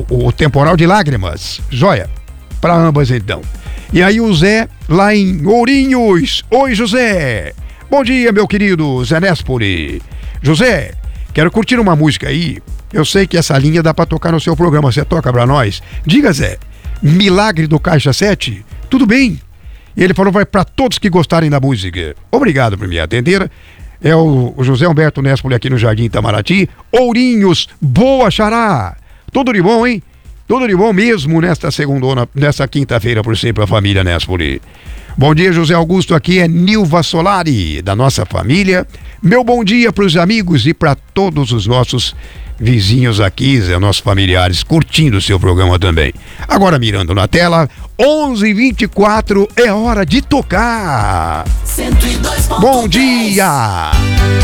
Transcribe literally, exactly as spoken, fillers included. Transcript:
o, o temporal de lágrimas. Joia. Para ambas, então. E aí o Zé, lá em Ourinhos. Oi, José. Bom dia, meu querido Zé Nespoli. José, quero curtir uma música aí. Eu sei que essa linha dá pra tocar no seu programa. Você toca pra nós? Diga, Zé. Milagre do Caixa sete? Tudo bem? E ele falou, vai pra todos que gostarem da música. Obrigado por me atender. É o, o José Humberto Nespoli aqui no Jardim Itamaraty. Ourinhos, boa, xará. Tudo de bom, hein? Tudo de bom mesmo nesta segundona, nesta quinta-feira, por sempre, a família Nespoli. Bom dia, José Augusto, aqui é Nilva Solari, da nossa família. Meu bom dia para os amigos e para todos os nossos vizinhos aqui, Zé, nossos familiares, curtindo o seu programa também. Agora, mirando na tela, onze e vinte e quatro, é hora de tocar. cento e dois ponto dez. Bom dia!